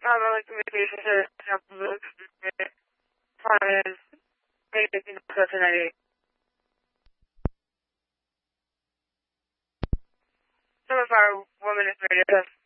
like the vacation to have the time is maybe tonight. Some of our women is ready to